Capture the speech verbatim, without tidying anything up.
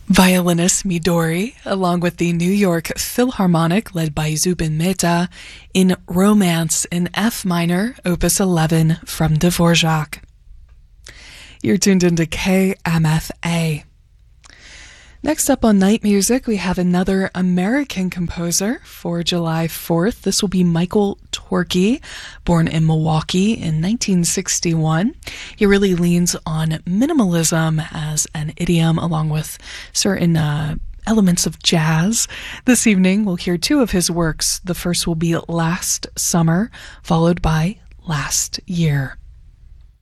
Violinist Midori, along with the New York Philharmonic led by Zubin Mehta, in Romance in F minor, Opus eleven from Dvorak. You're tuned into K M F A. Next up on Night Music, we have another American composer for July fourth. This will be Michael Torke, born in Milwaukee in nineteen sixty-one. He really leans on minimalism as an idiom, along with certain uh, elements of jazz. This evening, we'll hear two of his works. The first will be Last Summer, followed by Last Year.